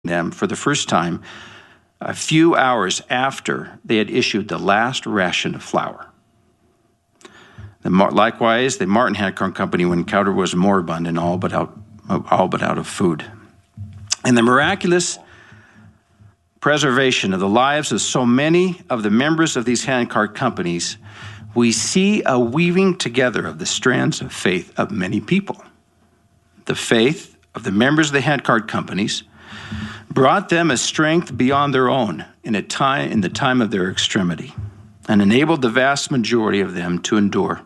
them for the first time a few hours after they had issued the last ration of flour. Likewise, the Martin Handcorn Company, when Cowder was moribund and all but out of food. And the miraculous preservation of the lives of so many of the members of these handcart companies, we see a weaving together of the strands of faith of many people. The faith of the members of the handcart companies brought them a strength beyond their own in the time of their extremity, and enabled the vast majority of them to endure.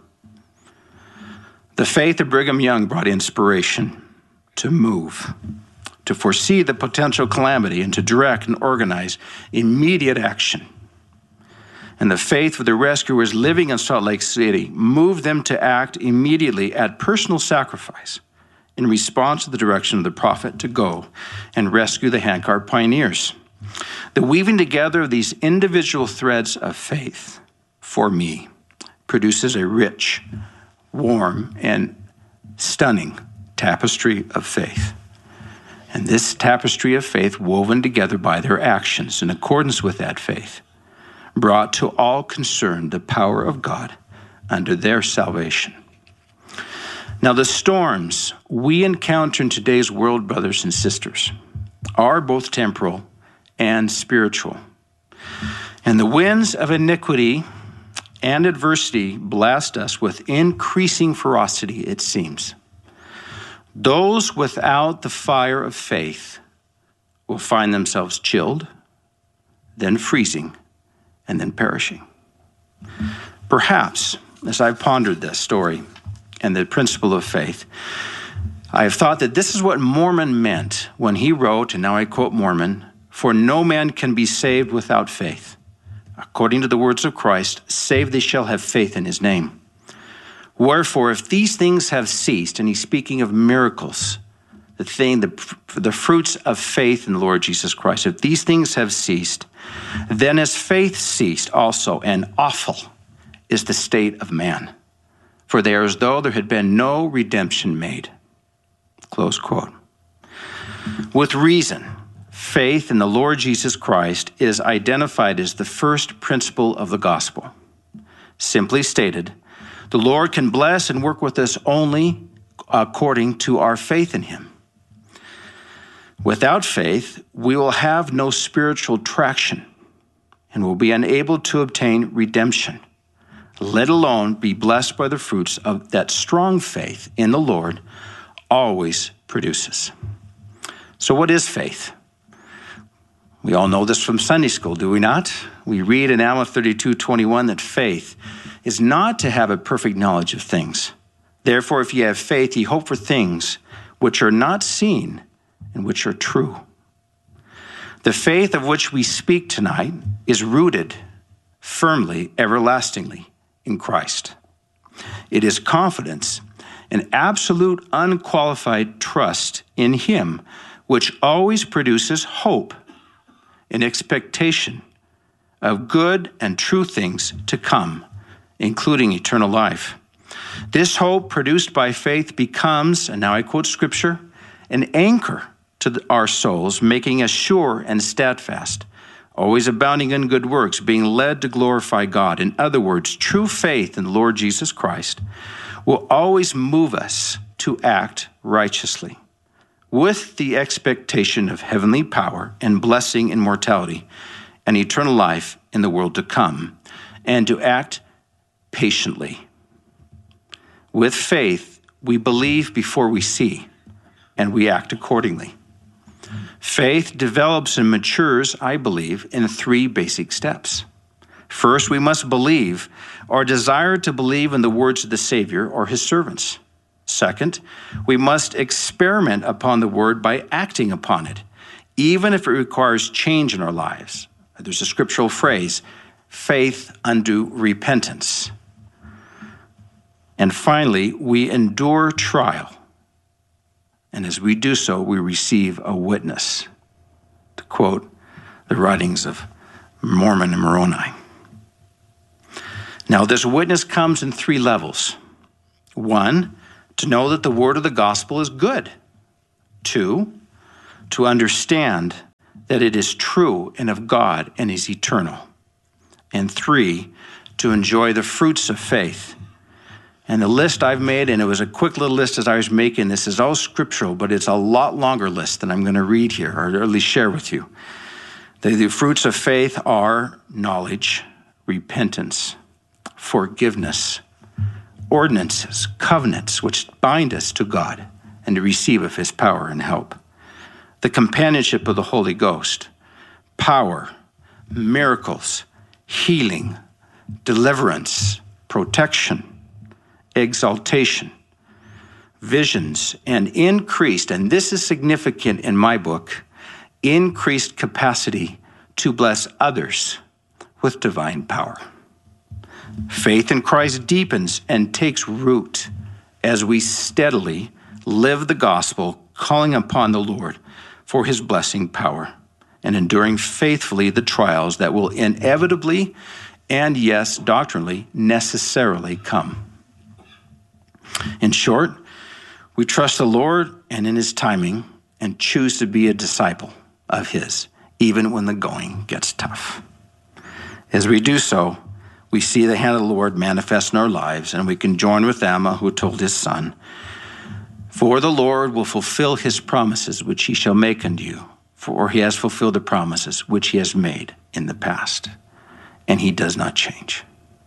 The faith of Brigham Young brought inspiration to move, to foresee the potential calamity, and to direct and organize immediate action. And the faith of the rescuers living in Salt Lake City moved them to act immediately at personal sacrifice in response to the direction of the prophet to go and rescue the handcart pioneers. The weaving together of these individual threads of faith, for me, produces a rich, warm, and stunning tapestry of faith. And this tapestry of faith, woven together by their actions in accordance with that faith, brought to all concerned the power of God unto their salvation. Now, the storms we encounter in today's world, brothers and sisters, are both temporal and spiritual. And the winds of iniquity and adversity blast us with increasing ferocity, it seems. Those without the fire of faith will find themselves chilled, then freezing, and then perishing. Perhaps, as I've pondered this story and the principle of faith, I have thought that this is what Mormon meant when he wrote, and now I quote Mormon, "For no man can be saved without faith. According to the words of Christ, save they shall have faith in his name. Wherefore, if these things have ceased," and he's speaking of miracles, the fruits of faith in the Lord Jesus Christ, "if these things have ceased, then has faith ceased also, and awful is the state of man. For they are as though there had been no redemption made." Close quote. With reason, faith in the Lord Jesus Christ is identified as the first principle of the gospel. Simply stated, the Lord can bless and work with us only according to our faith in him. Without faith, we will have no spiritual traction and will be unable to obtain redemption, let alone be blessed by the fruits of that strong faith in the Lord always produces. So what is faith? We all know this from Sunday school, do we not? We read in Alma 32:21 that faith is not to have a perfect knowledge of things. Therefore, if ye have faith, ye hope for things which are not seen and which are true. The faith of which we speak tonight is rooted firmly, everlastingly in Christ. It is confidence and absolute unqualified trust in him, which always produces hope and expectation of good and true things to come, including eternal life. This hope produced by faith becomes, and now I quote scripture, an anchor to our souls, making us sure and steadfast, always abounding in good works, being led to glorify God. In other words, true faith in the Lord Jesus Christ will always move us to act righteously, with the expectation of heavenly power and blessing, immortality, and eternal life in the world to come, and to act patiently. With faith, we believe before we see, and we act accordingly. Faith develops and matures, I believe, in 3 basic steps. First, we must believe or desire to believe in the words of the Savior or his servants. Second, we must experiment upon the word by acting upon it, even if it requires change in our lives. There's a scriptural phrase, faith unto repentance. And finally, we endure trial. And as we do so, we receive a witness, to quote the writings of Mormon and Moroni. Now, this witness comes in 3 levels. 1, to know that the word of the gospel is good. 2, to understand that it is true and of God and is eternal. And 3, to enjoy the fruits of faith. And the list I've made, and it was a quick little list as I was making this, is all scriptural, but it's a lot longer list than I'm going to read here, or at least share with you. The fruits of faith are knowledge, repentance, forgiveness, ordinances, covenants, which bind us to God and to receive of his power and help. The companionship of the Holy Ghost, power, miracles, healing, deliverance, protection, exaltation, visions, and increased, and this is significant in my book, increased capacity to bless others with divine power. Faith in Christ deepens and takes root as we steadily live the gospel, calling upon the Lord for his blessing power and enduring faithfully the trials that will inevitably and, yes, doctrinally, necessarily come. In short, we trust the Lord and in his timing and choose to be a disciple of his, even when the going gets tough. As we do so, we see the hand of the Lord manifest in our lives, and we can join with Amma, who told his son, "For the Lord will fulfill his promises which he shall make unto you, for he has fulfilled the promises which he has made in the past, and he does not change."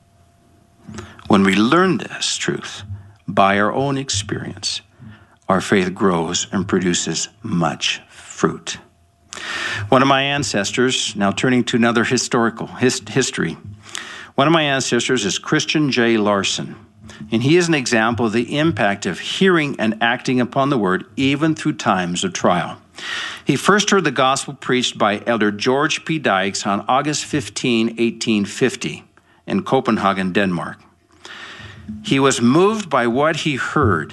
When we learn this truth by our own experience, our faith grows and produces much fruit. One of my ancestors, now turning to another historical history, one of my ancestors is Christian J. Larson, and he is an example of the impact of hearing and acting upon the word even through times of trial. He first heard the gospel preached by Elder George P. Dykes on August 15, 1850 in Copenhagen, Denmark. He was moved by what he heard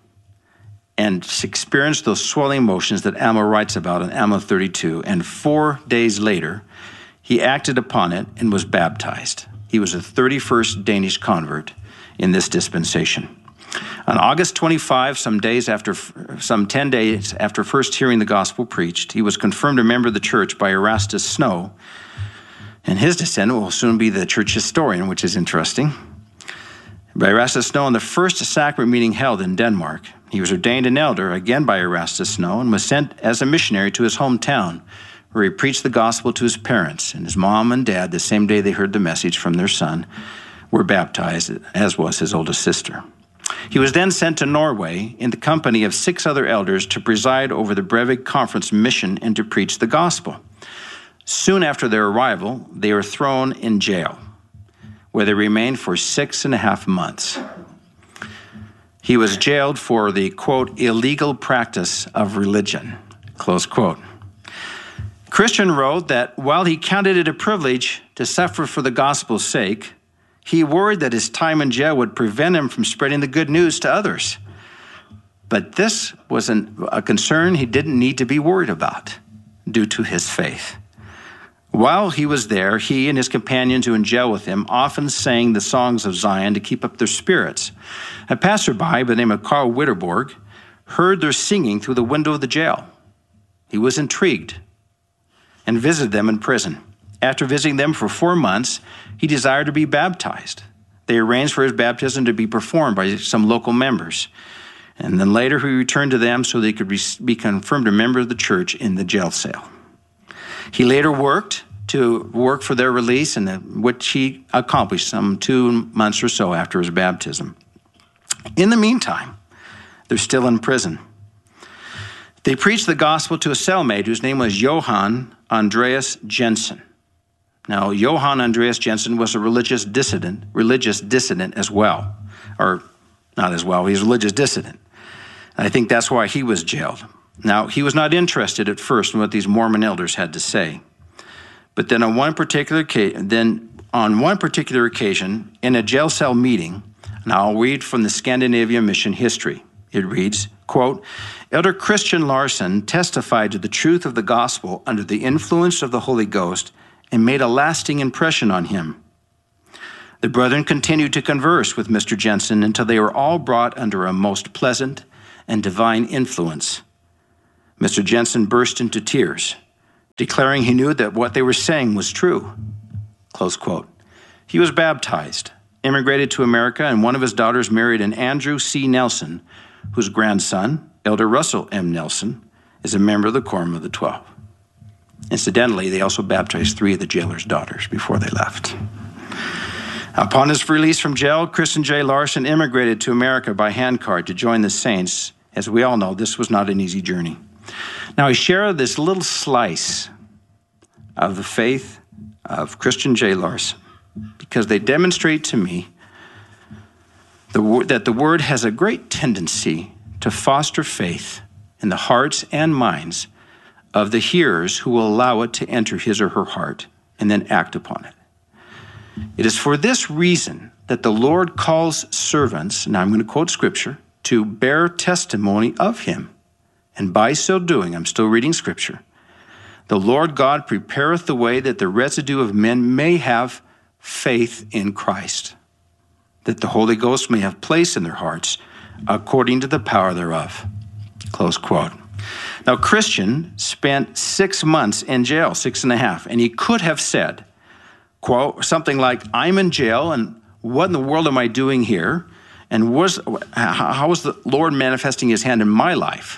and experienced those swelling emotions that Amma writes about in Amma 32, and 4 days later, he acted upon it and was baptized. He was the 31st Danish convert in this dispensation. On August 25, some 10 days after first hearing the gospel preached, he was confirmed a member of the church by Erastus Snow, and his descendant will soon be the church historian, which is interesting. By Erastus Snow in the first sacrament meeting held in Denmark. He was ordained an elder, again by Erastus Snow, and was sent as a missionary to his hometown, where he preached the gospel to his parents. And his mom and dad, the same day they heard the message from their son, were baptized, as was his oldest sister. He was then sent to Norway in the company of 6 other elders to preside over the Brevig Conference mission and to preach the gospel. Soon after their arrival, they were thrown in jail, where they remained for 6.5 months. He was jailed for the, quote, illegal practice of religion, close quote. Christian wrote that while he counted it a privilege to suffer for the gospel's sake, he worried that his time in jail would prevent him from spreading the good news to others. But this was a concern he didn't need to be worried about due to his faith. While he was there, he and his companions who were in jail with him often sang the songs of Zion to keep up their spirits. A passerby by the name of Carl Witterborg heard their singing through the window of the jail. He was intrigued and visited them in prison. After visiting them for 4 months, he desired to be baptized. They arranged for his baptism to be performed by some local members. And then later he returned to them so they could be confirmed a member of the church in the jail cell. He later worked for their release, and which he accomplished some 2 months or so after his baptism. In the meantime, they're still in prison. They preached the gospel to a cellmate whose name was Johan Andreas Jensen. Now, Johan Andreas Jensen was a religious dissident as well, or not as well, he was a religious dissident. I think that's why he was jailed. Now, he was not interested at first in what these Mormon elders had to say. But then on one particular occasion, in a jail cell meeting, and I'll read from the Scandinavian Mission history. It reads, quote, Elder Christian Larson testified to the truth of the gospel under the influence of the Holy Ghost and made a lasting impression on him. The brethren continued to converse with Mr. Jensen until they were all brought under a most pleasant and divine influence. Mr. Jensen burst into tears, declaring he knew that what they were saying was true. Close quote. He was baptized, immigrated to America, and one of his daughters married an Andrew C. Nelson, whose grandson, Elder Russell M. Nelson, is a member of the Quorum of the 12. Incidentally, they also baptized 3 of the jailer's daughters before they left. Upon his release from jail, Christian J. Larson immigrated to America by handcart to join the saints. As we all know, this was not an easy journey. Now, I share this little slice of the faith of Christian J. Larson because they demonstrate to me that the Word has a great tendency to foster faith in the hearts and minds of the hearers who will allow it to enter his or her heart and then act upon it. It is for this reason that the Lord calls servants, and I'm going to quote Scripture, to bear testimony of him. And by so doing, I'm still reading Scripture, the Lord God prepareth the way that the residue of men may have faith in Christ, that the Holy Ghost may have place in their hearts according to the power thereof. Close quote. Now, Christian spent 6 months in jail, 6.5, and he could have said, quote, something like, I'm in jail, and what in the world am I doing here? And how is the Lord manifesting his hand in my life?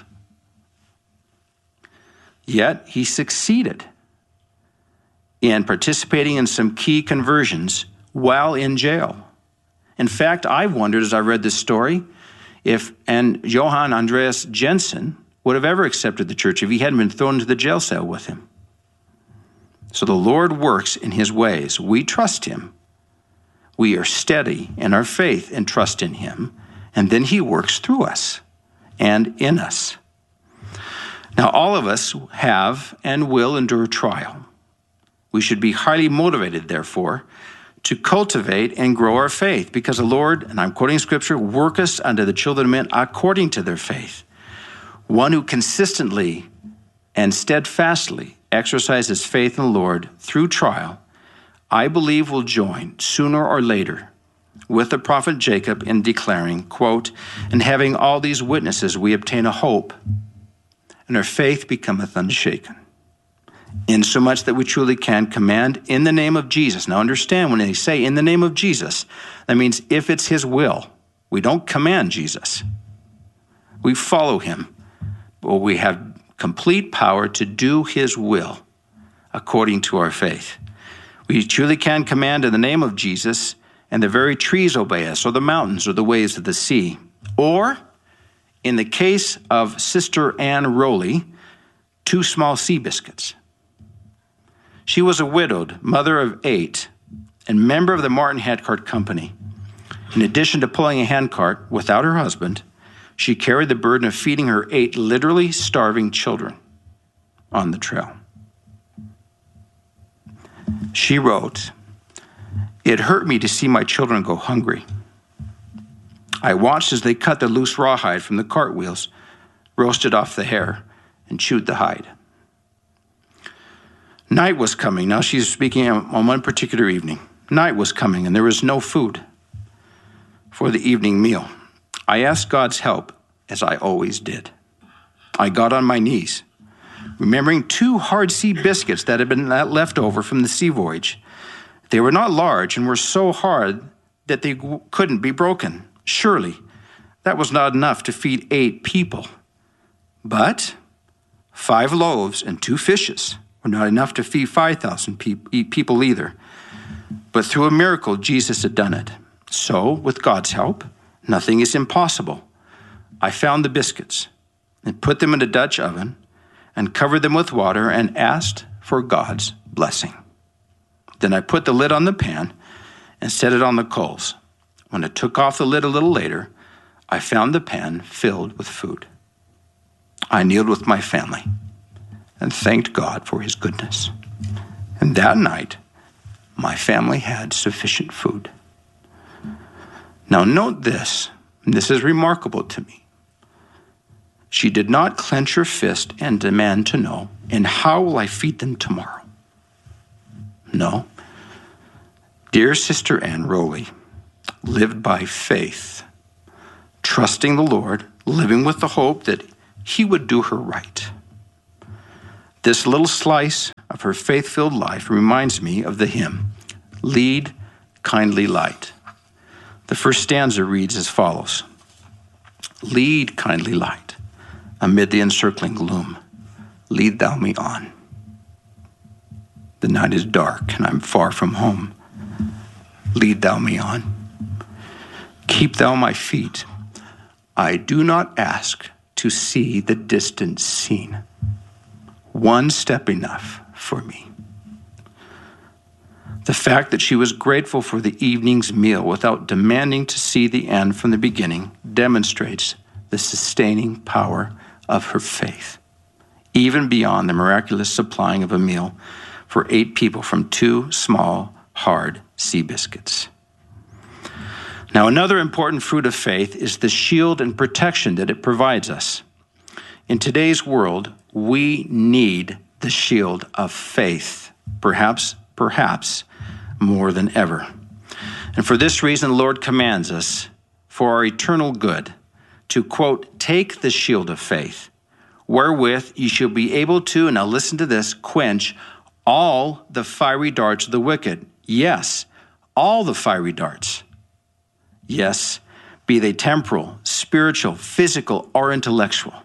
Yet he succeeded in participating in some key conversions while in jail. In fact, I wondered as I read this story if Johann Andreas Jensen would have ever accepted the church if he hadn't been thrown into the jail cell with him. So the Lord works in his ways. We trust him. We are steady in our faith and trust in him, and then he works through us and in us. Now, all of us have and will endure trial. We should be highly motivated, therefore, to cultivate and grow our faith, because the Lord, and I'm quoting Scripture, worketh unto the children of men according to their faith. One who consistently and steadfastly exercises faith in the Lord through trial, I believe will join sooner or later with the prophet Jacob in declaring, quote, and having all these witnesses, we obtain a hope, and our faith becometh unshaken, insomuch that we truly can command in the name of Jesus. Now understand, when they say in the name of Jesus, that means if it's his will. We don't command Jesus. We follow him, but we have complete power to do his will according to our faith. We truly can command in the name of Jesus, and the very trees obey us, or the mountains, or the waves of the sea. Or, in the case of Sister Ann Rowley, 2 small sea biscuits. She was a widowed mother of 8 and member of the Martin Handcart Company. In addition to pulling a handcart without her husband, she carried the burden of feeding her 8 literally starving children on the trail. She wrote, "It hurt me to see my children go hungry. I watched as they cut the loose rawhide from the cart wheels, roasted off the hair, and chewed the hide. Night was coming." Now she's speaking on one particular evening. Night was coming, and there was no food for the evening meal. I asked God's help, as I always did. I got on my knees, remembering 2 hard sea biscuits that had been left over from the sea voyage. They were not large and were so hard that they couldn't be broken. Surely, that was not enough to feed 8 people. But 5 loaves and 2 fishes were not enough to feed 5,000 people either. But through a miracle, Jesus had done it. So, with God's help, nothing is impossible. I found the biscuits and put them in a Dutch oven and covered them with water and asked for God's blessing. Then I put the lid on the pan and set it on the coals. When I took off the lid a little later, I found the pan filled with food. I kneeled with my family and thanked God for his goodness. And that night, my family had sufficient food. Now note this, and this is remarkable to me. She did not clench her fist and demand to know, and how will I feed them tomorrow? No. Dear Sister Ann Rowley lived by faith, trusting the Lord, living with the hope that he would do her right. This little slice of her faith-filled life reminds me of the hymn, Lead, Kindly Light. The first stanza reads as follows: Lead, kindly light, amid the encircling gloom, lead thou me on. The night is dark and I'm far from home. Lead thou me on. Keep thou my feet. I do not ask to see the distant scene. One step enough for me. The fact that she was grateful for the evening's meal without demanding to see the end from the beginning demonstrates the sustaining power of her faith, even beyond the miraculous supplying of a meal for 8 people from 2 small, hard sea biscuits. Now, another important fruit of faith is the shield and protection that it provides us. In today's world, we need the shield of faith, perhaps more than ever. And for this reason, the Lord commands us, for our eternal good, to, quote, take the shield of faith, wherewith ye shall be able to, and now listen to this, quench all the fiery darts of the wicked. Yes, all the fiery darts. Yes, be they temporal, spiritual, physical, or intellectual.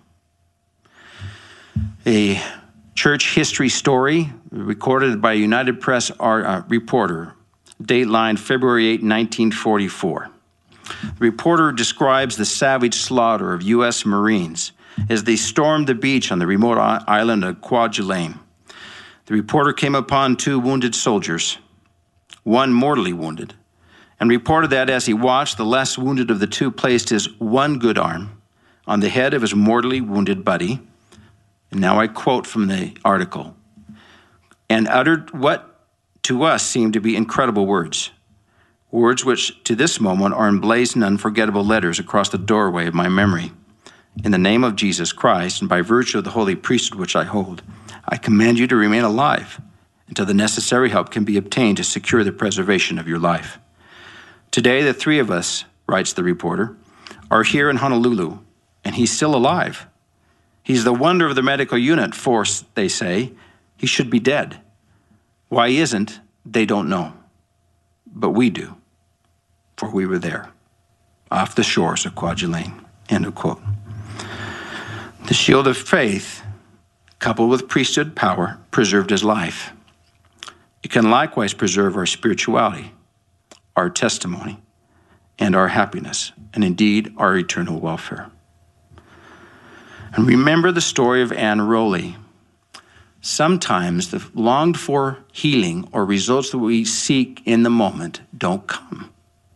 A church history story recorded by a United Press reporter, dateline February 8, 1944. The reporter describes the savage slaughter of U.S. Marines as they stormed the beach on the remote island of Kwajalein. The reporter came upon 2 wounded soldiers, one mortally wounded, and reported that as he watched, the less wounded of the 2 placed his one good arm on the head of his mortally wounded buddy. And now I quote from the article, and uttered what to us seemed to be incredible words, words which to this moment are emblazoned in unforgettable letters across the doorway of my memory. In the name of Jesus Christ, and by virtue of the holy priesthood which I hold, I command you to remain alive until the necessary help can be obtained to secure the preservation of your life. Today, the 3 of us, writes the reporter, are here in Honolulu, and he's still alive. He's the wonder of the medical unit, for, they say, he should be dead. Why he isn't, they don't know. But we do, for we were there, off the shores of Kwajalein. End of quote. The shield of faith, coupled with priesthood power, preserved his life. It can likewise preserve our spirituality, our testimony, and our happiness, and indeed our eternal welfare. And remember the story of Anne Rowley. Sometimes the longed-for healing or results that we seek in the moment don't come.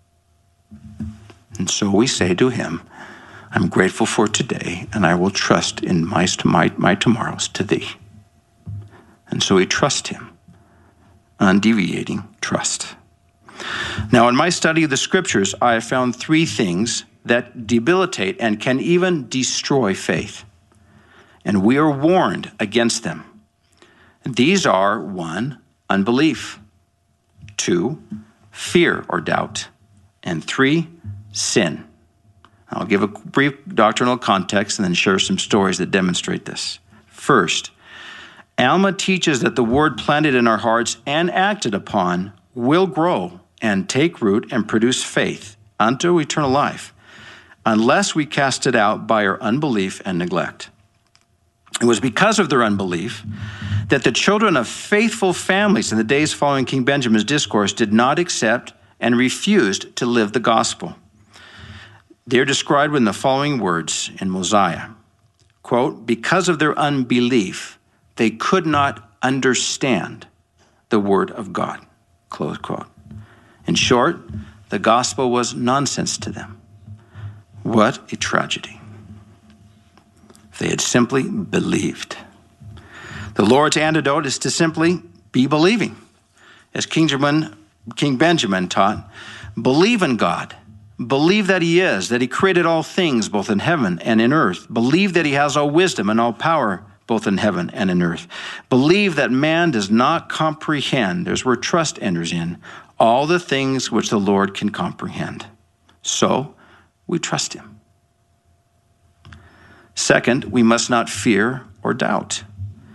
And so we say to him, I'm grateful for today, and I will trust in my tomorrows to thee. And so we trust him, undeviating trust. Now, in my study of the scriptures, I have found 3 things that debilitate and can even destroy faith. And we are warned against them. These are 1, unbelief, 2, fear or doubt, and 3, sin. I'll give a brief doctrinal context and then share some stories that demonstrate this. First, Alma teaches that the word planted in our hearts and acted upon will grow and take root and produce faith unto eternal life, unless we cast it out by our unbelief and neglect. It was because of their unbelief that the children of faithful families in the days following King Benjamin's discourse did not accept and refused to live the gospel. They're described in the following words in Mosiah, quote, because of their unbelief, they could not understand the word of God, close quote. In short, the gospel was nonsense to them. What a tragedy. They had simply believed. The Lord's antidote is to simply be believing. As King Benjamin taught, believe in God. Believe that he is, that he created all things, both in heaven and in earth. Believe that he has all wisdom and all power, both in heaven and in earth. Believe that man does not comprehend, there's where trust enters in, all the things which the Lord can comprehend. So, we trust him. Second, we must not fear or doubt.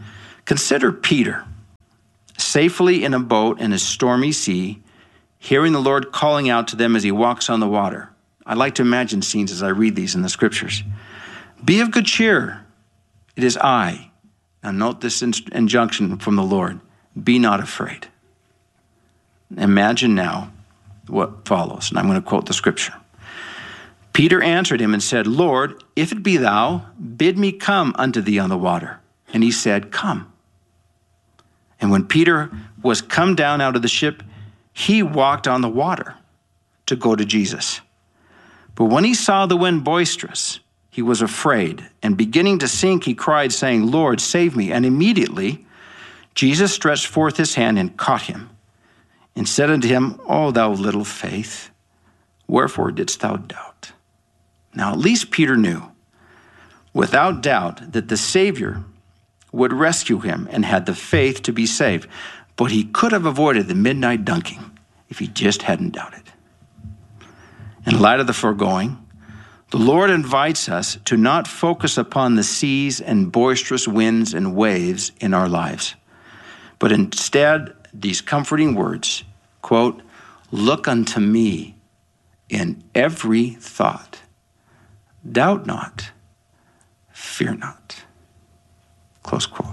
Consider Peter, safely in a boat in a stormy sea, hearing the Lord calling out to them as he walks on the water. I like to imagine scenes as I read these in the scriptures. Be of good cheer. It is I. Now note this injunction from the Lord. Be not afraid. Imagine now what follows, and I'm going to quote the scripture. Peter answered him and said, Lord, if it be thou, bid me come unto thee on the water. And he said, come. And when Peter was come down out of the ship, he walked on the water to go to Jesus. But when he saw the wind boisterous, he was afraid, and beginning to sink, he cried, saying, Lord, save me. And immediately Jesus stretched forth his hand and caught him, and said unto him, O thou little faith, wherefore didst thou doubt? Now at least Peter knew, without doubt, that the Savior would rescue him and had the faith to be saved. But he could have avoided the midnight dunking if he just hadn't doubted. In light of the foregoing, the Lord invites us to not focus upon the seas and boisterous winds and waves in our lives, but instead these comforting words, quote, look unto me in every thought. Doubt not, fear not. Close quote.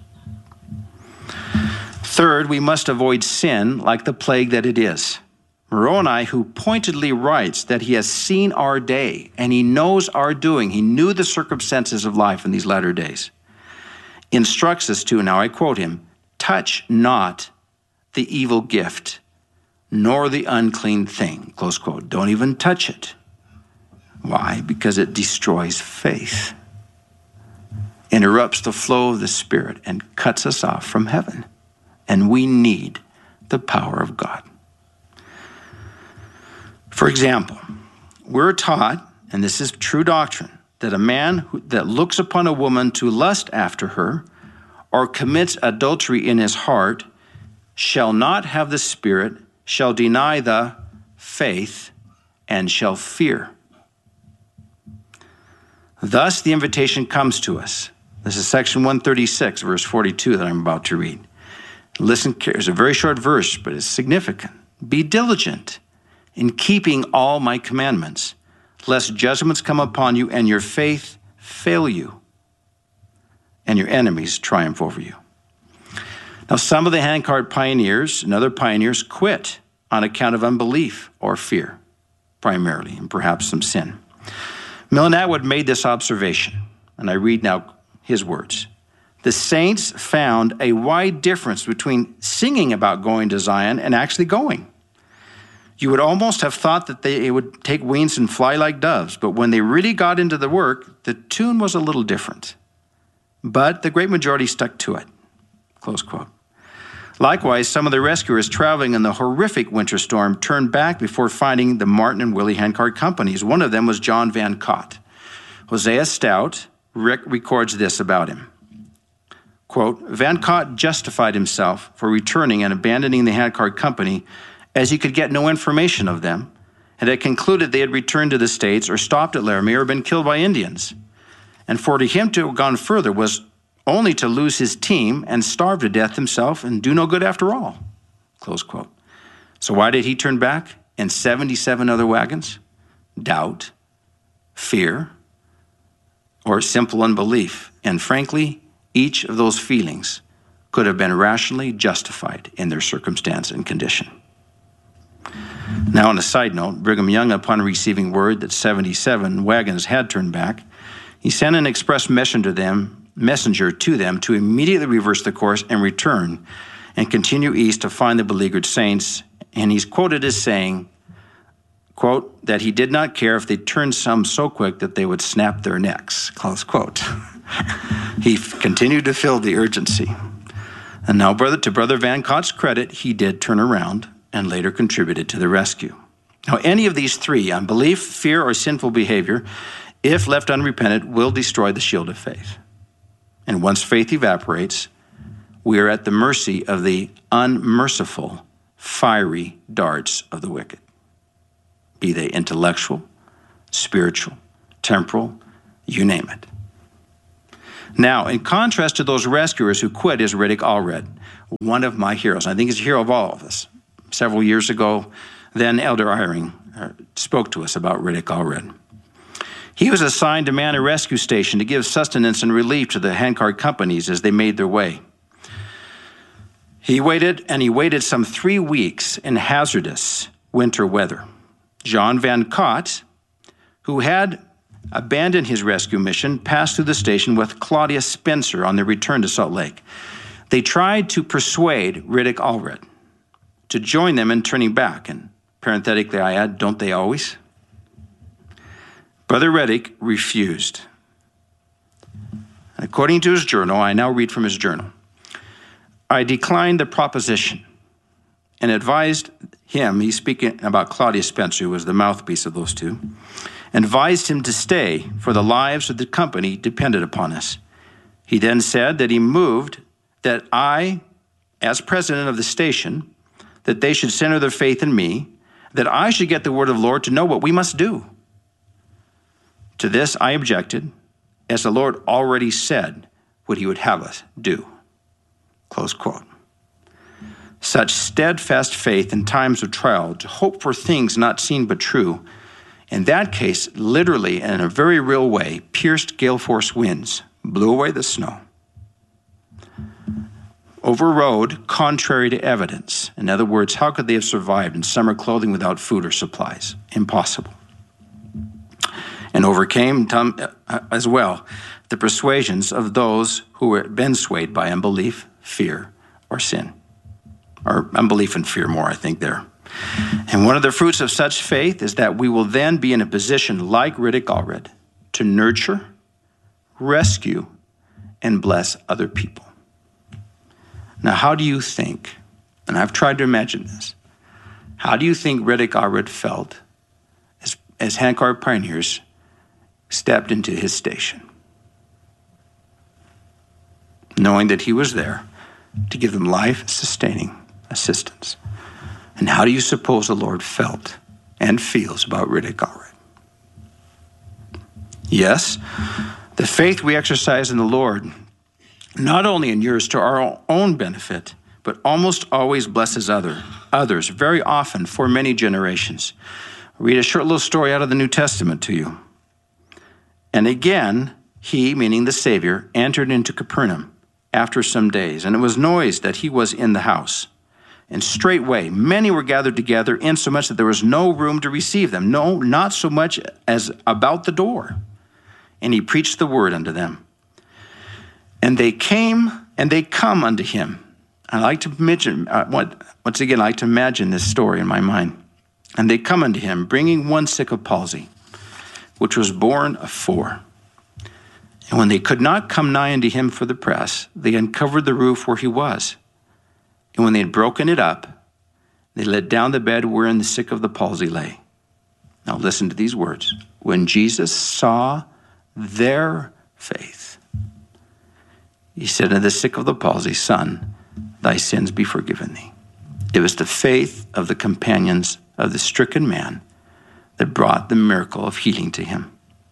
Third, we must avoid sin like the plague that it is. Moroni, who pointedly writes that he has seen our day and he knows our doing, he knew the circumstances of life in these latter days, instructs us to, now I quote him, touch not the evil gift, nor the unclean thing, close quote. Don't even touch it. Why? Because it destroys faith, interrupts the flow of the Spirit, and cuts us off from heaven. And we need the power of God. For example, we're taught, and this is true doctrine, that a man that looks upon a woman to lust after her or commits adultery in his heart shall not have the Spirit, shall deny the faith, and shall fear. Thus the invitation comes to us. This is section 136, verse 42 that I'm about to read. Listen, it's a very short verse, but it's significant. Be diligent in keeping all my commandments, lest judgments come upon you and your faith fail you, and your enemies triumph over you. Now, some of the handcart pioneers and other pioneers quit on account of unbelief or fear, primarily, and perhaps some sin. Milne Atwood made this observation, and I read now his words. The saints found a wide difference between singing about going to Zion and actually going. You would almost have thought that they would take wings and fly like doves, but when they really got into the work, the tune was a little different. But the great majority stuck to it. Close quote. Likewise, some of the rescuers traveling in the horrific winter storm turned back before finding the Martin and Willie handcart companies. One of them was John Van Cott. Hosea Stout records this about him. Quote, Van Cott justified himself for returning and abandoning the handcart company as he could get no information of them, and had concluded they had returned to the States or stopped at Laramie or been killed by Indians. And for him to have gone further was only to lose his team and starve to death himself and do no good after all. Close quote. So why did he turn back? And 77 other wagons? Doubt, fear, or simple unbelief. And frankly, each of those feelings could have been rationally justified in their circumstance and condition. Now, on a side note, Brigham Young, upon receiving word that 77 wagons had turned back, he sent an express messenger to them to immediately reverse the course and return and continue east to find the beleaguered saints. And he's quoted as saying, quote, that he did not care if they turned some so quick that they would snap their necks, close quote. He continued to feel the urgency. And now, to Brother Van Cott's credit, he did turn around and later contributed to the rescue. Now, any of these three, unbelief, fear, or sinful behavior, if left unrepented, will destroy the shield of faith. And once faith evaporates, we are at the mercy of the unmerciful, fiery darts of the wicked, be they intellectual, spiritual, temporal, you name it. Now, in contrast to those rescuers who quit is Riddick Allred, one of my heroes. I think he's a hero of all of us. Several years ago, then Elder Eyring spoke to us about Riddick Allred. He was assigned to man a rescue station to give sustenance and relief to the handcart companies as they made their way. He waited some 3 weeks in hazardous winter weather. John Van Cott, who had abandoned his rescue mission, passed through the station with Claudia Spencer on their return to Salt Lake. They tried to persuade Riddick Allred to join them in turning back, and parenthetically I add, don't they always? Brother Riddick refused. According to his journal, I now read from his journal, I declined the proposition and advised him, he's speaking about Claudia Spencer, who was the mouthpiece of those two, advised him to stay, for the lives of the company depended upon us. He then said that he moved that I, as president of the station, that they should center their faith in me, that I should get the word of the Lord to know what we must do. To this I objected, as the Lord already said what he would have us do. Close quote. Such steadfast faith in times of trial, to hope for things not seen but true, in that case, literally and in a very real way, pierced gale force winds, blew away the snow, overrode contrary to evidence. In other words, how could they have survived in summer clothing without food or supplies? Impossible. And overcame as well the persuasions of those who had been swayed by unbelief, fear, or sin. Or unbelief and fear more, I think, there. And one of the fruits of such faith is that we will then be in a position like Riddick Allred to nurture, rescue, and bless other people. Now, how do you think, and I've tried to imagine this, how do you think Riddick Allred felt as handcart pioneers stepped into his station, knowing that he was there to give them life-sustaining assistance? And how do you suppose the Lord felt and feels about Riddick Allred? Yes, the faith we exercise in the Lord not only endures to our own benefit, but almost always blesses others, very often for many generations. I'll read a short little story out of the New Testament to you. And again, he, meaning the Savior, entered into Capernaum after some days, and it was noised that he was in the house. And straightway many were gathered together, insomuch that there was no room to receive them, no, not so much as about the door. And he preached the word unto them. And they come unto him. I like to imagine, once again, I like to imagine this story in my mind. And they come unto him, bringing one sick of palsy, which was born of 4. And when they could not come nigh unto him for the press, they uncovered the roof where he was. And when they had broken it up, they let down the bed wherein the sick of the palsy lay. Now listen to these words. When Jesus saw their faith, he said to the sick of the palsy, Son, thy sins be forgiven thee. It was the faith of the companions of the stricken man that brought the miracle of healing to him.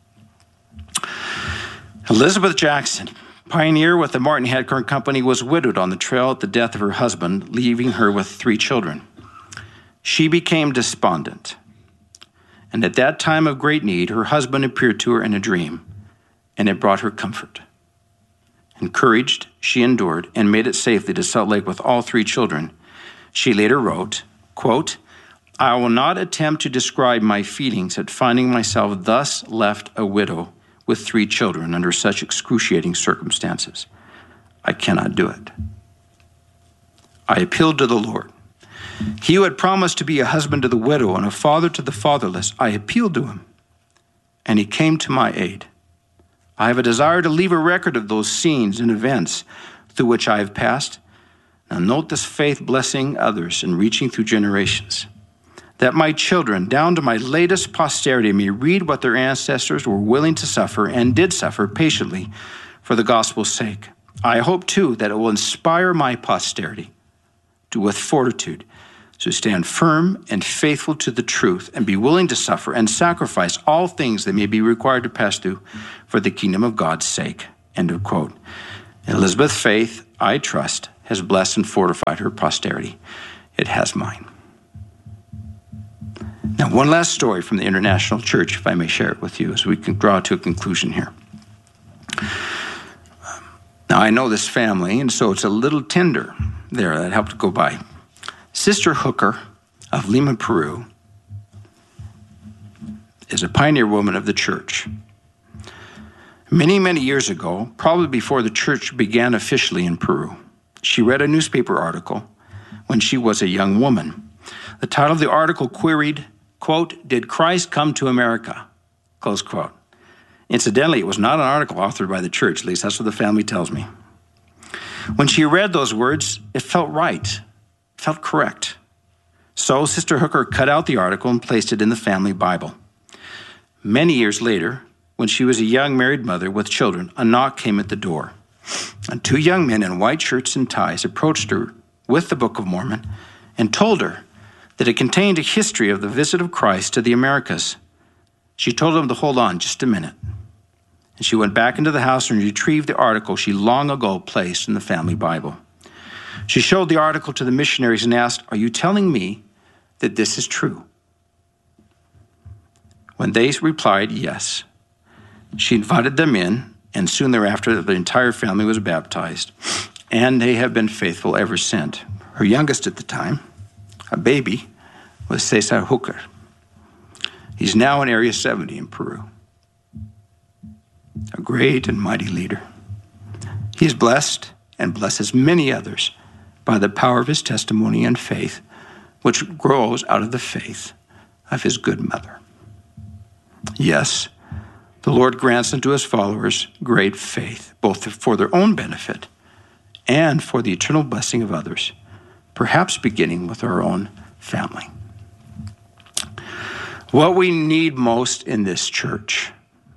Elizabeth Jackson, pioneer with the Martin Handcart Company, was widowed on the trail at the death of her husband, leaving her with 3 children. She became despondent, and at that time of great need, her husband appeared to her in a dream, and it brought her comfort. Encouraged, she endured and made it safely to Salt Lake with all 3 children. She later wrote, quote, I will not attempt to describe my feelings at finding myself thus left a widow with 3 children under such excruciating circumstances. I cannot do it. I appealed to the Lord. He who had promised to be a husband to the widow and a father to the fatherless, I appealed to him, and he came to my aid. I have a desire to leave a record of those scenes and events through which I have passed. Now note this faith blessing others and reaching through generations, that my children, down to my latest posterity, may read what their ancestors were willing to suffer and did suffer patiently for the gospel's sake. I hope, too, that it will inspire my posterity to, with fortitude, to stand firm and faithful to the truth and be willing to suffer and sacrifice all things that may be required to pass through for the kingdom of God's sake. End of quote. Elizabeth Faith, I trust, has blessed and fortified her posterity. It has mine. Now, one last story from the International Church, if I may share it with you, as we can draw to a conclusion here. Now, I know this family, and so it's a little tinder there that helped go by. Sister Hooker of Lima, Peru, is a pioneer woman of the church. Many, many years ago, probably before the church began officially in Peru, she read a newspaper article when she was a young woman. The title of the article queried, quote, "Did Christ come to America?" Close quote. Incidentally, it was not an article authored by the church, at least that's what the family tells me. When she read those words, it felt right, it felt correct. So Sister Hooker cut out the article and placed it in the family Bible. Many years later, when she was a young married mother with children, a knock came at the door. And two young men in white shirts and ties approached her with the Book of Mormon and told her that it contained a history of the visit of Christ to the Americas. She told them to hold on just a minute. And she went back into the house and retrieved the article she long ago placed in the family Bible. She showed the article to the missionaries and asked, "Are you telling me that this is true?" When they replied yes, she invited them in, and soon thereafter the entire family was baptized, and they have been faithful ever since. Her youngest at the time, a baby, was Cesar Hooker. He's now in Area 70 in Peru. A great and mighty leader. He is blessed and blesses many others by the power of his testimony and faith, which grows out of the faith of his good mother. Yes, the Lord grants unto his followers great faith, both for their own benefit and for the eternal blessing of others, perhaps beginning with our own family. What we need most in this church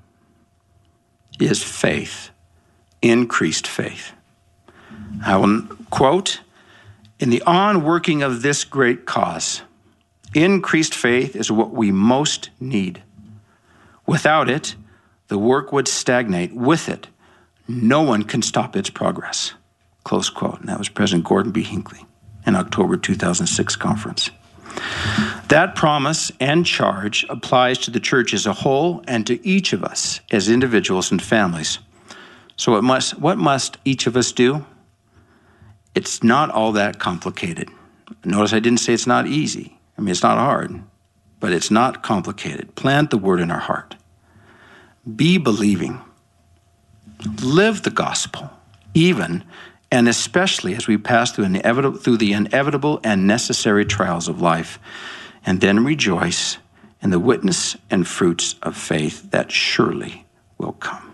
is faith, increased faith. I will quote, "In the on-working of this great cause, increased faith is what we most need. Without it, the work would stagnate. With it, no one can stop its progress." Close quote. And that was President Gordon B. Hinckley in October 2006 conference. That promise and charge applies to the church as a whole and to each of us as individuals and families. So what must each of us do? It's not all that complicated. Notice I didn't say it's not easy. I mean, it's not hard, but it's not complicated. Plant the word in our heart. Be believing. Live the gospel, even and especially as we pass through the inevitable and necessary trials of life, and then rejoice in the witness and fruits of faith that surely will come.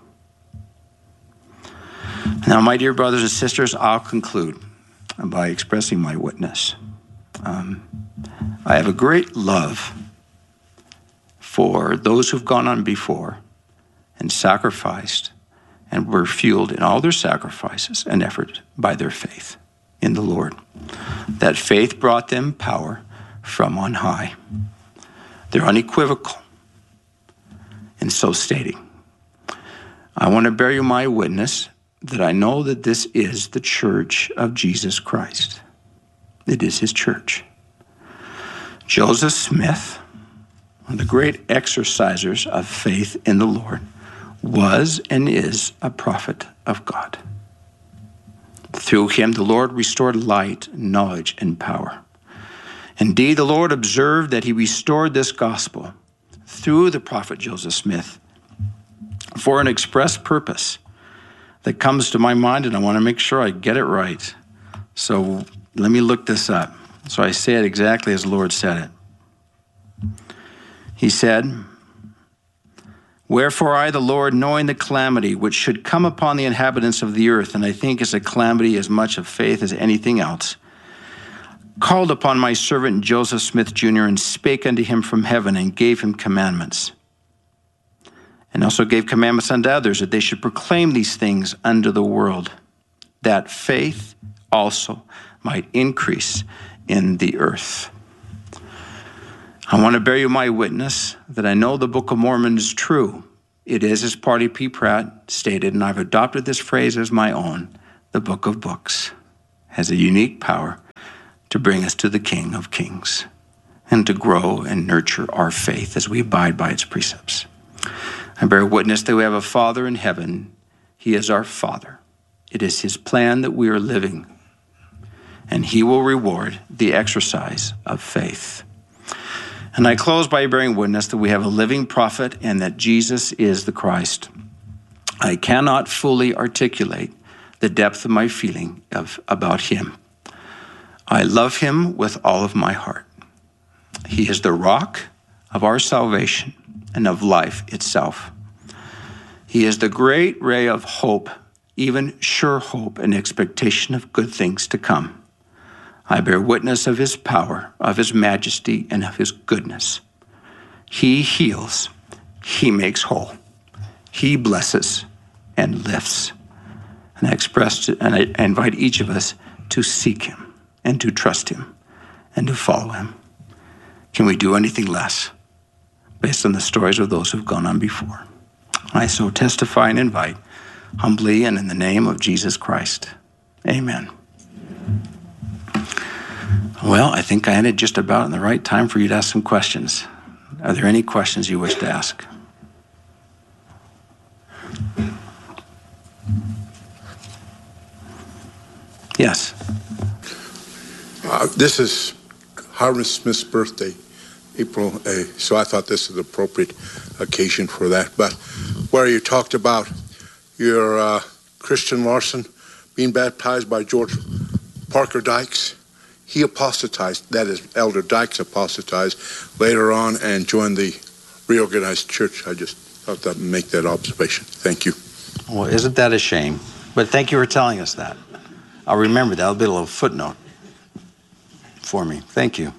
Now, my dear brothers and sisters, I'll conclude by expressing my witness. I have a great love for those who've gone on before and sacrificed and were fueled in all their sacrifices and effort by their faith in the Lord. That faith brought them power from on high. They're unequivocal in so stating. I want to bear you my witness that I know that this is the church of Jesus Christ. It is his church. Joseph Smith, one of the great exercisers of faith in the Lord, was and is a prophet of God. Through him, the Lord restored light, knowledge, and power. Indeed, the Lord observed that he restored this gospel through the prophet Joseph Smith for an express purpose that comes to my mind, and I want to make sure I get it right. So let me look this up. So I say it exactly as the Lord said it. He said, "Wherefore I, the Lord, knowing the calamity which should come upon the inhabitants of the earth," and I think it's a calamity as much of faith as anything else, "called upon my servant Joseph Smith Jr. and spake unto him from heaven and gave him commandments. And also gave commandments unto others that they should proclaim these things unto the world, that faith also might increase in the earth." I want to bear you my witness that I know the Book of Mormon is true, It is, as Parley P. Pratt stated, and I've adopted this phrase as my own, the book of books has a unique power to bring us to the King of Kings and to grow and nurture our faith as we abide by its precepts. I bear witness that we have a Father in heaven. He is our Father. It is his plan that we are living, and he will reward the exercise of faith. And I close by bearing witness that we have a living prophet and that Jesus is the Christ. I cannot fully articulate the depth of my feeling about him. I love him with all of my heart. He is the rock of our salvation and of life itself. He is the great ray of hope, even sure hope and expectation of good things to come. I bear witness of his power, of his majesty, and of his goodness. He heals, he makes whole, he blesses and lifts. And I invite each of us to seek him and to trust him and to follow him. Can we do anything less based on the stories of those who've gone on before? I so testify and invite humbly and in the name of Jesus Christ. Amen. Well, I think I ended just about in the right time for you to ask some questions. Are there any questions you wish to ask? Yes. This is Harvard Smith's birthday, April 8th, so I thought this was an appropriate occasion for that. But where you talked about your Christian Larson being baptized by George Parker Dykes, he apostatized, that is, Elder Dykes apostatized later on and joined the reorganized church. I just thought that would make that observation. Thank you. Well, isn't that a shame? But thank you for telling us that. I'll remember that. That'll be a little footnote for me. Thank you.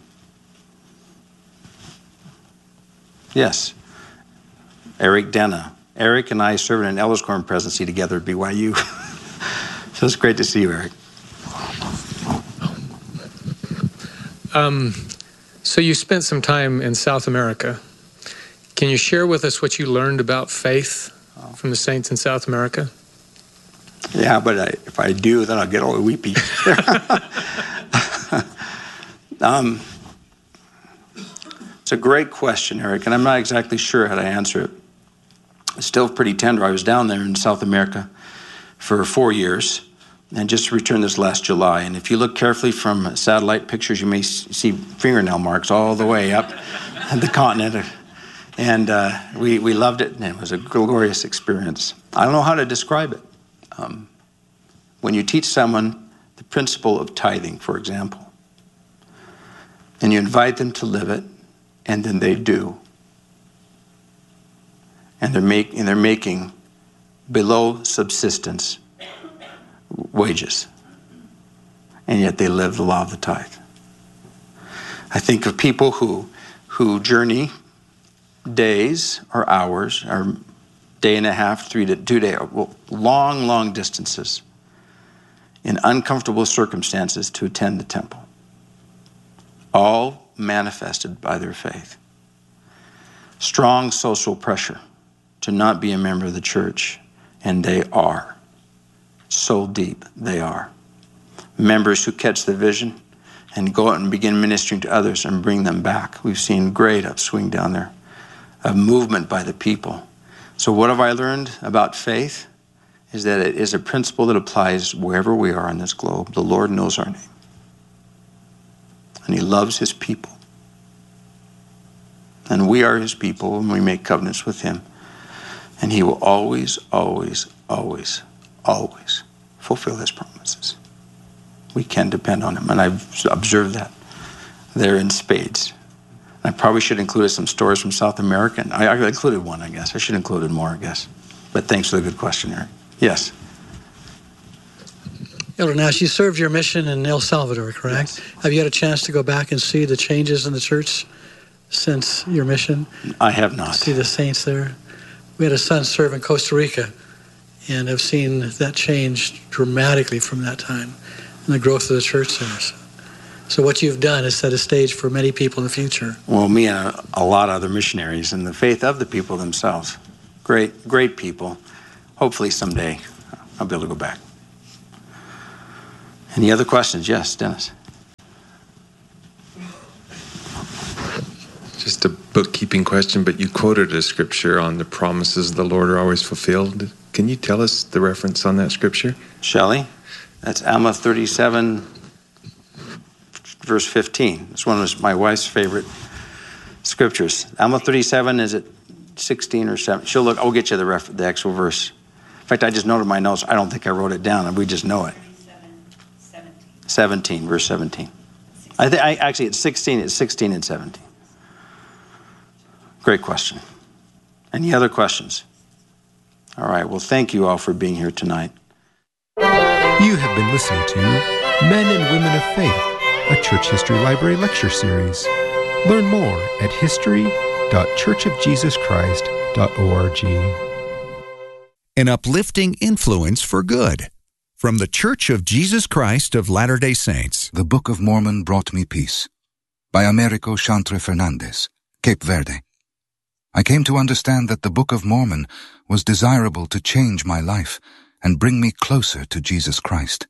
Yes. Eric Denna. Eric and I served in an elders quorum presidency together at BYU. So it's great to see you, Eric. So you spent some time in South America. Can you share with us what you learned about faith from the saints in South America? Yeah, but if I do, then I'll get all weepy. It's a great question, Eric, and I'm not exactly sure how to answer it. It's still pretty tender. I was down there in South America for 4 years and just returned this last July. And if you look carefully from satellite pictures, you may see fingernail marks all the way up the continent. And we loved it, and it was a glorious experience. I don't know how to describe it. When you teach someone the principle of tithing, for example, and you invite them to live it, and then they do, and they're making below subsistence wages, and yet they live the law of the tithe. I think of people who journey days or hours or day and a half, 2 days, long distances in uncomfortable circumstances to attend the temple, all manifested by their faith. Strong social pressure to not be a member of the church, and they are. So deep they are. Members who catch the vision and go out and begin ministering to others and bring them back. We've seen great upswing down there, a movement by the people. So what have I learned about faith? Is that it is a principle that applies wherever we are on this globe. The Lord knows our name. And he loves his people. And we are his people when we make covenants with him. And he will always, always, always, always fulfill his promises. We can depend on him. And I've observed that there in spades. I probably should have included some stories from South America. And I included one, I guess. I should have included more, I guess. But thanks for the good question, Eric. Yes. Elder Nash, you served your mission in El Salvador, correct? Yes. Have you had a chance to go back and see the changes in the church since your mission? I have not. See the saints there? We had a son serve in Costa Rica and have seen that change dramatically from that time and the growth of the church there. So what you've done is set a stage for many people in the future. Well, me and a lot of other missionaries and the faith of the people themselves. Great people. Hopefully someday I'll be able to go back. Any other questions? Yes, Dennis. Just a bookkeeping question, but you quoted a scripture on the promises of the Lord are always fulfilled. Can you tell us the reference on that scripture? Shelley, that's Alma 37, verse 15. It's one of my wife's favorite scriptures. Alma 37, is it 16 or 7? She'll look. I'll get you the actual verse. In fact, I just noted my notes. I don't think I wrote it down, and we just know it. 17, verse 17. Actually, it's 16. It's 16 and 17. Great question. Any other questions? All right. Well, thank you all for being here tonight. You have been listening to Men and Women of Faith, a Church History Library lecture series. Learn more at history.churchofjesuschrist.org. An uplifting influence for good. From the Church of Jesus Christ of Latter-day Saints. The Book of Mormon Brought Me Peace by Americo Chantre Fernandez, Cape Verde. I came to understand that the Book of Mormon was desirable to change my life and bring me closer to Jesus Christ.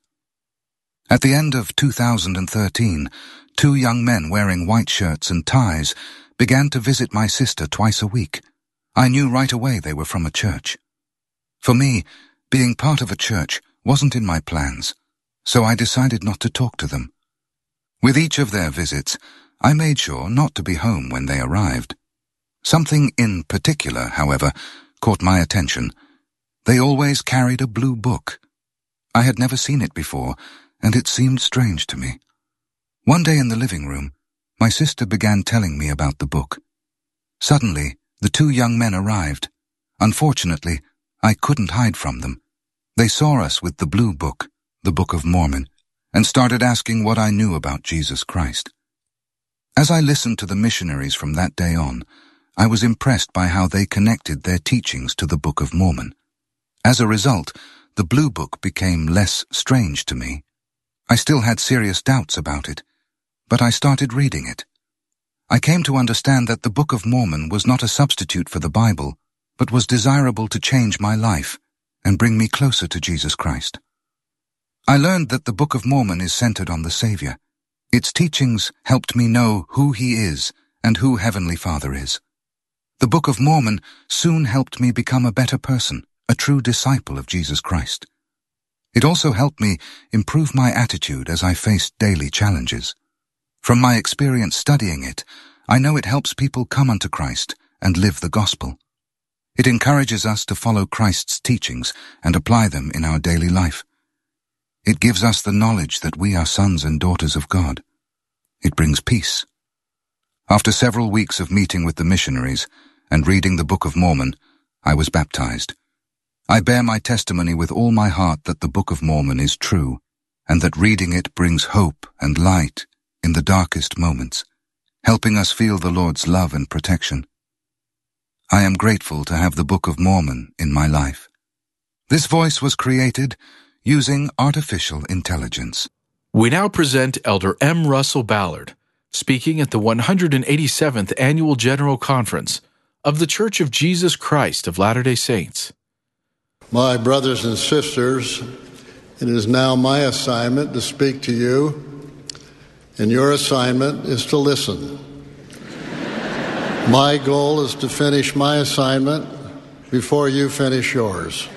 At the end of 2013, 2 young men wearing white shirts and ties began to visit my sister twice a week. I knew right away they were from a church. For me, being part of a church wasn't in my plans, so I decided not to talk to them. With each of their visits, I made sure not to be home when they arrived. Something in particular, however, caught my attention. They always carried a blue book. I had never seen it before, and it seemed strange to me. One day in the living room, my sister began telling me about the book. Suddenly, the 2 young men arrived. Unfortunately, I couldn't hide from them. They saw us with the blue book, the Book of Mormon, and started asking what I knew about Jesus Christ. As I listened to the missionaries from that day on, I was impressed by how they connected their teachings to the Book of Mormon. As a result, the Blue Book became less strange to me. I still had serious doubts about it, but I started reading it. I came to understand that the Book of Mormon was not a substitute for the Bible, but was desirable to change my life and bring me closer to Jesus Christ. I learned that the Book of Mormon is centered on the Savior. Its teachings helped me know who He is and who Heavenly Father is. The Book of Mormon soon helped me become a better person, a true disciple of Jesus Christ. It also helped me improve my attitude as I faced daily challenges. From my experience studying it, I know it helps people come unto Christ and live the gospel. It encourages us to follow Christ's teachings and apply them in our daily life. It gives us the knowledge that we are sons and daughters of God. It brings peace. After several weeks of meeting with the missionaries and reading the Book of Mormon, I was baptized. I bear my testimony with all my heart that the Book of Mormon is true, and that reading it brings hope and light in the darkest moments, helping us feel the Lord's love and protection. I am grateful to have the Book of Mormon in my life. This voice was created using artificial intelligence. We now present Elder M. Russell Ballard, speaking at the 187th Annual General Conference of the Church of Jesus Christ of Latter-day Saints. My brothers and sisters, it is now my assignment to speak to you, and your assignment is to listen. My goal is to finish my assignment before you finish yours.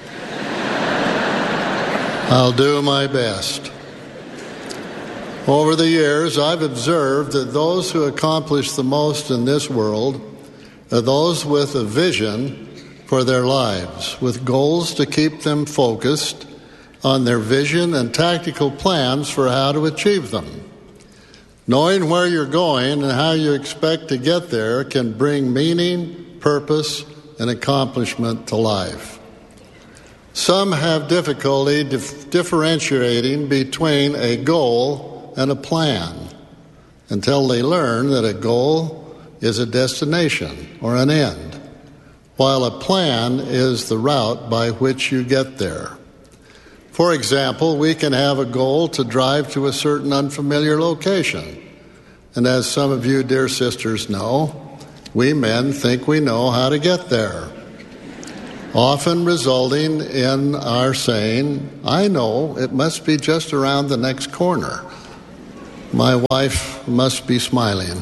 I'll do my best. Over the years, I've observed that those who accomplish the most in this world are those with a vision for their lives, with goals to keep them focused on their vision and tactical plans for how to achieve them. Knowing where you're going and how you expect to get there can bring meaning, purpose, and accomplishment to life. Some have difficulty differentiating between a goal and a plan until they learn that a goal is a destination or an end, while a plan is the route by which you get there. For example, we can have a goal to drive to a certain unfamiliar location. And as some of you, dear sisters, know, we men think we know how to get there. often resulting in our saying, I know it must be just around the next corner. My wife must be smiling.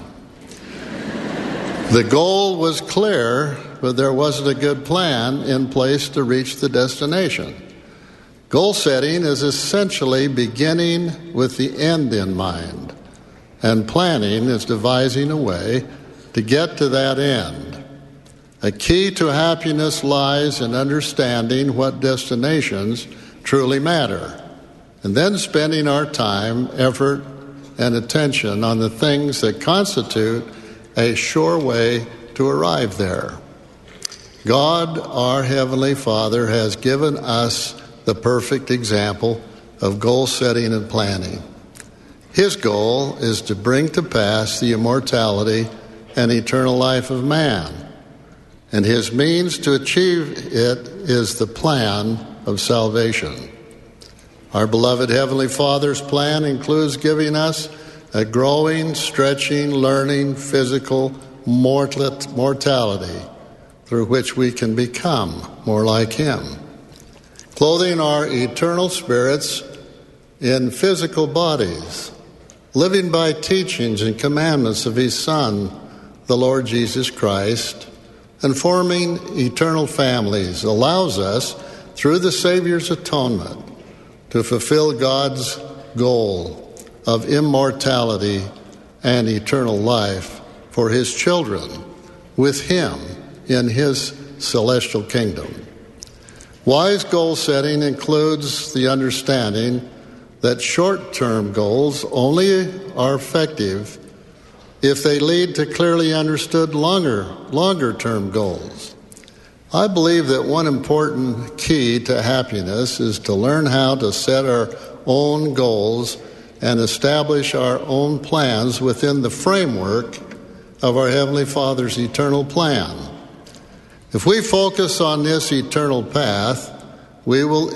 The goal was clear, but there wasn't a good plan in place to reach the destination. Goal setting is essentially beginning with the end in mind, and planning is devising a way to get to that end. A key to happiness lies in understanding what destinations truly matter, and then spending our time, effort, and attention on the things that constitute a sure way to arrive there. God, our Heavenly Father, has given us the perfect example of goal setting and planning. His goal is to bring to pass the immortality and eternal life of man, and his means to achieve it is the plan of salvation. Our beloved Heavenly Father's plan includes giving us a growing, stretching, learning, physical mortality through which we can become more like Him. Clothing our eternal spirits in physical bodies, living by teachings and commandments of His Son, the Lord Jesus Christ, and forming eternal families allows us, through the Savior's atonement, to fulfill God's goal of immortality and eternal life for His children with Him in His celestial kingdom. Wise goal setting includes the understanding that short-term goals only are effective if they lead to clearly understood longer-term goals. I believe that one important key to happiness is to learn how to set our own goals and establish our own plans within the framework of our Heavenly Father's eternal plan. If we focus on this eternal path, we will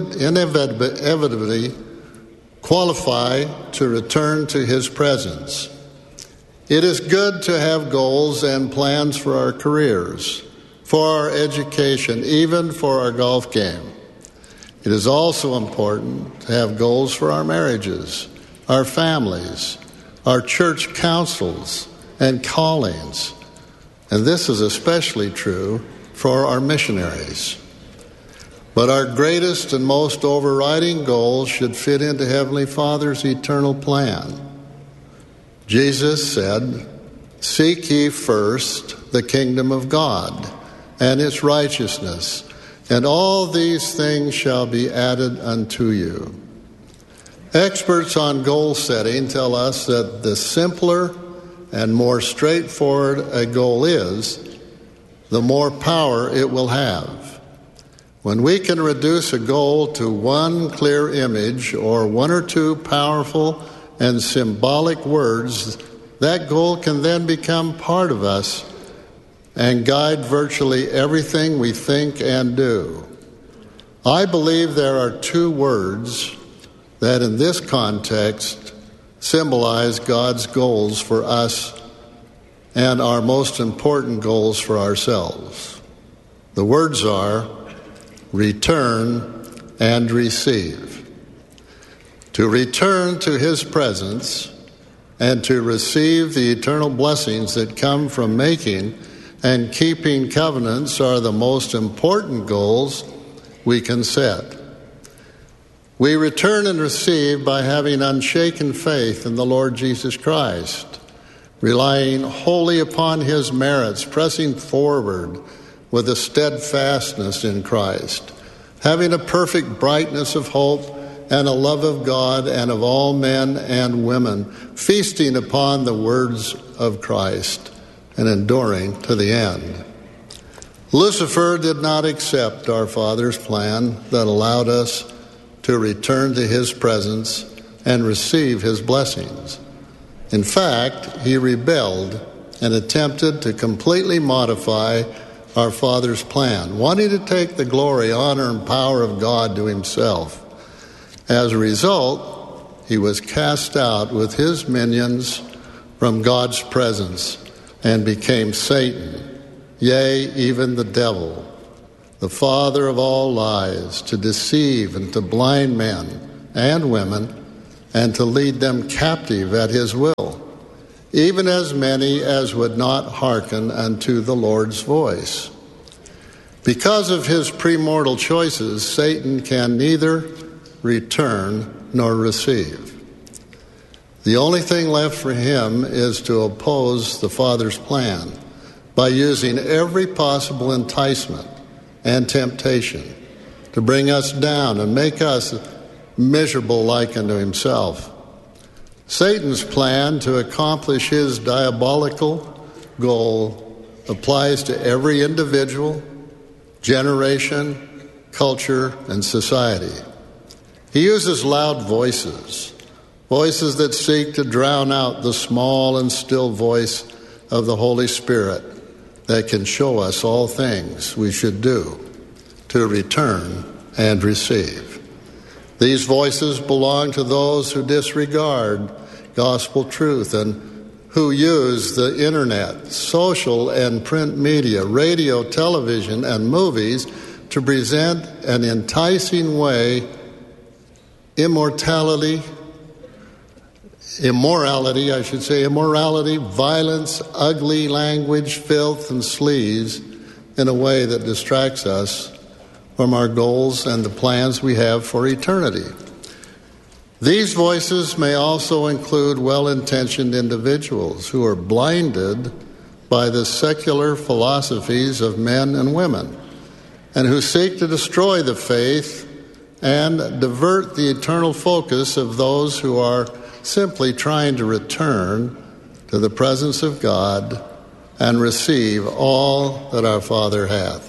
inevitably qualify to return to His presence. It is good to have goals and plans for our careers, for our education, even for our golf game. It is also important to have goals for our marriages, our families, our church councils and callings. And this is especially true for our missionaries. But our greatest and most overriding goals should fit into Heavenly Father's eternal plan. Jesus said, "Seek ye first the kingdom of God and its righteousness, and all these things shall be added unto you." Experts on goal setting tell us that the simpler and more straightforward a goal is, the more power it will have. When we can reduce a goal to one clear image or one or two powerful and symbolic words, that goal can then become part of us and guide virtually everything we think and do. I believe there are two words that in this context symbolize God's goals for us and our most important goals for ourselves. The words are return and receive. To return to His presence and to receive the eternal blessings that come from making and keeping covenants are the most important goals we can set. We return and receive by having unshaken faith in the Lord Jesus Christ, relying wholly upon His merits, pressing forward with a steadfastness in Christ, having a perfect brightness of hope and a love of God and of all men and women, feasting upon the words of Christ and enduring to the end. Lucifer did not accept our Father's plan that allowed us to return to His presence and receive His blessings. In fact, he rebelled and attempted to completely modify our Father's plan, wanting to take the glory, honor, and power of God to himself. As a result, he was cast out with his minions from God's presence and became Satan, yea, even the devil, the father of all lies, to deceive and to blind men and women, and to lead them captive at his will, even as many as would not hearken unto the Lord's voice. Because of his premortal choices, Satan can neither return nor receive. The only thing left for him is to oppose the Father's plan by using every possible enticement and temptation to bring us down and make us miserable like unto himself. Satan's plan to accomplish his diabolical goal applies to every individual, generation, culture, and society. He uses loud voices that seek to drown out the small and still voice of the Holy Spirit that can show us all things we should do to return and receive. These voices belong to those who disregard gospel truth and who use the internet, social and print media, radio, television, and movies to present an enticing way immorality, violence, ugly language, filth, and sleaze in a way that distracts us from our goals and the plans we have for eternity. These voices may also include well-intentioned individuals who are blinded by the secular philosophies of men and women and who seek to destroy the faith and divert the eternal focus of those who are simply trying to return to the presence of God and receive all that our Father hath.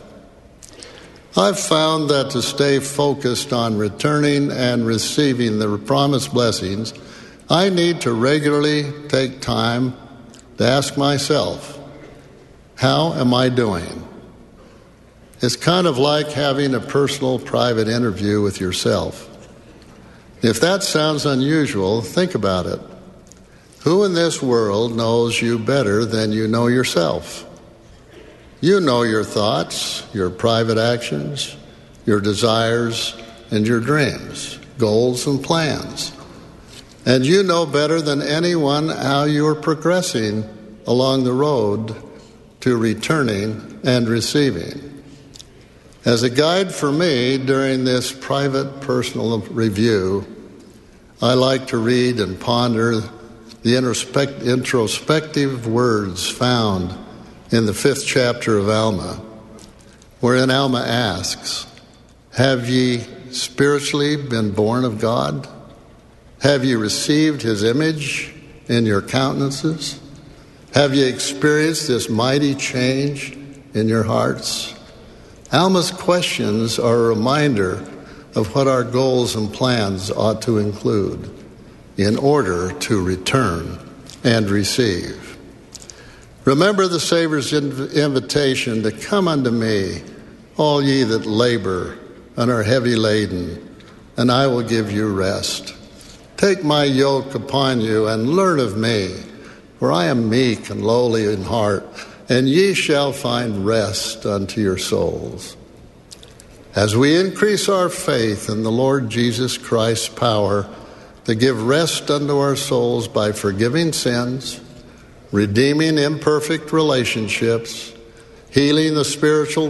I've found that to stay focused on returning and receiving the promised blessings, I need to regularly take time to ask myself, how am I doing? It's kind of like having a personal, private interview with yourself. If that sounds unusual, think about it. Who in this world knows you better than you know yourself? You know your thoughts, your private actions, your desires, and your dreams, goals, and plans. And you know better than anyone how you are progressing along the road to returning and receiving. As a guide for me during this private personal review, I like to read and ponder the introspective words found in the 5th chapter of Alma, wherein Alma asks, "Have ye spiritually been born of God? Have ye received his image in your countenances? Have ye experienced this mighty change in your hearts?" Alma's questions are a reminder of what our goals and plans ought to include in order to return and receive. Remember the Savior's invitation to come unto me, all ye that labor and are heavy laden, and I will give you rest. Take my yoke upon you and learn of me, for I am meek and lowly in heart, and ye shall find rest unto your souls. As we increase our faith in the Lord Jesus Christ's power to give rest unto our souls by forgiving sins, redeeming imperfect relationships, healing the spiritual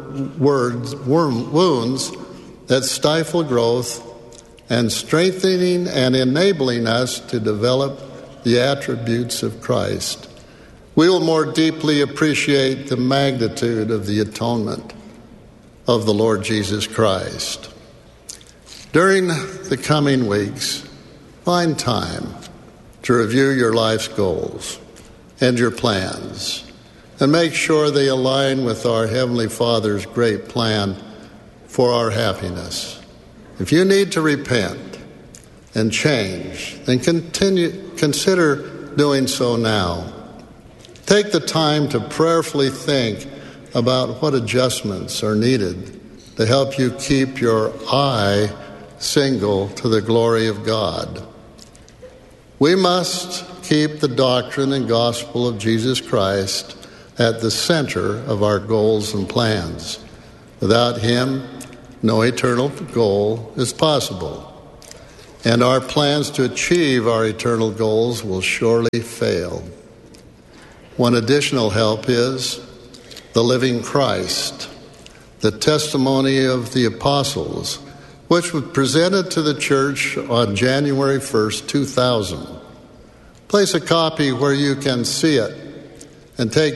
wounds that stifle growth, and strengthening and enabling us to develop the attributes of Christ, we will more deeply appreciate the magnitude of the atonement of the Lord Jesus Christ. During the coming weeks, find time to review your life's goals and your plans, and make sure they align with our Heavenly Father's great plan for our happiness. If you need to repent and change, then consider doing so now. Take the time to prayerfully think about what adjustments are needed to help you keep your eye single to the glory of God. We must keep the doctrine and gospel of Jesus Christ at the center of our goals and plans. Without him, no eternal goal is possible, and our plans to achieve our eternal goals will surely fail. One additional help is the living Christ, the testimony of the apostles, which was presented to the church on January 1st, 2000. Place a copy where you can see it and take